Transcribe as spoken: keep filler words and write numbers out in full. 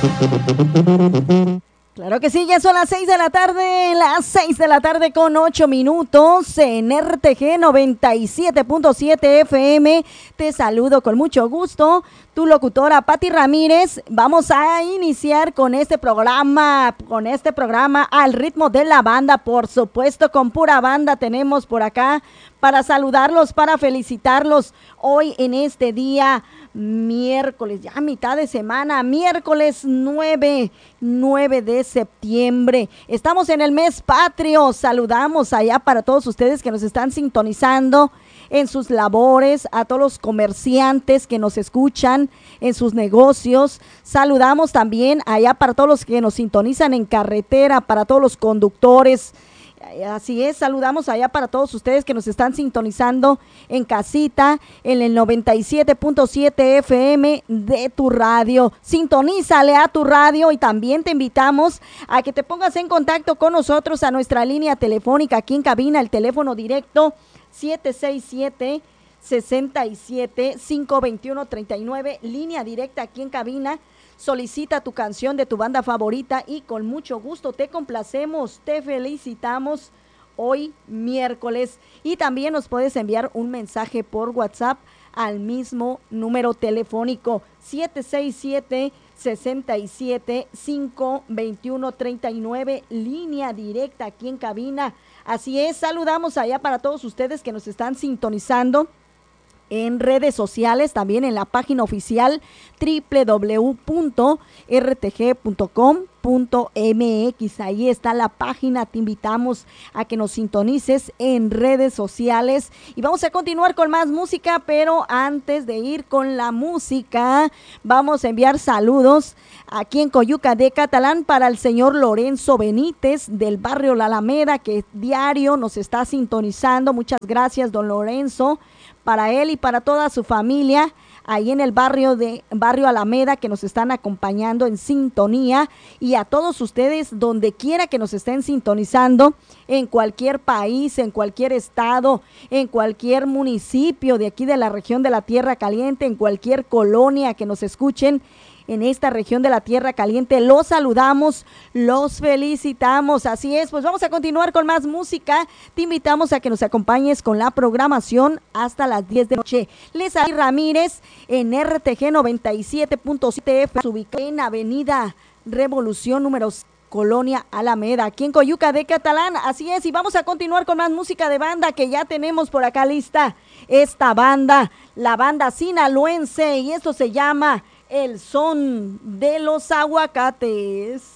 Claro que sí, ya son las seis de la tarde, las seis de la tarde con ocho minutos en R T G noventa y siete punto siete F M. Te saludo con mucho gusto, tu locutora Pati Ramírez. Vamos a iniciar con este programa, con este programa al ritmo de la banda, por supuesto, con pura banda tenemos por acá para saludarlos, para felicitarlos hoy en este día miércoles, ya mitad de semana, miércoles nueve de septiembre. Estamos en el mes patrio. Saludamos allá para todos ustedes que nos están sintonizando en sus labores, a todos los comerciantes que nos escuchan en sus negocios. Saludamos también allá para todos los que nos sintonizan en carretera, para todos los conductores. Así es, saludamos allá para todos ustedes que nos están sintonizando en casita, en el noventa y siete punto siete F M de tu radio. Sintonízale a tu radio y también te invitamos a que te pongas en contacto con nosotros a nuestra línea telefónica aquí en cabina, el teléfono directo siete seis siete, seis siete, cinco dos uno, tres nueve, línea directa aquí en cabina. Solicita tu canción de tu banda favorita y con mucho gusto te complacemos, te felicitamos hoy miércoles. Y también nos puedes enviar un mensaje por WhatsApp al mismo número telefónico siete seis siete, seis siete, cinco dos uno, tres nueve, línea directa aquí en cabina. Así es, saludamos allá para todos ustedes que nos están sintonizando en redes sociales, también en la página oficial doble u doble u doble u punto r t g punto com punto m x. Ahí está la página, te invitamos a que nos sintonices en redes sociales y vamos a continuar con más música, pero antes de ir con la música, vamos a enviar saludos aquí en Coyuca de Catalán para el señor Lorenzo Benítez del barrio La Alameda, que diario nos está sintonizando. Muchas gracias, don Lorenzo, para él y para toda su familia ahí en el barrio de barrio Alameda, que nos están acompañando en sintonía, y a todos ustedes donde quiera que nos estén sintonizando, en cualquier país, en cualquier estado, en cualquier municipio de aquí de la región de la Tierra Caliente, en cualquier colonia que nos escuchen en esta región de la Tierra Caliente, los saludamos, los felicitamos. Así es, pues vamos a continuar con más música. Te invitamos a que nos acompañes con la programación hasta las diez de la noche. Les habla Ramírez en R T G noventa y siete punto siete F, ubicada en Avenida Revolución número Colonia Alameda, aquí en Coyuca de Catalán. Así es, y vamos a continuar con más música de banda que ya tenemos por acá lista. Esta banda, la banda sinaloense, y esto se llama El Son de los Aguacates.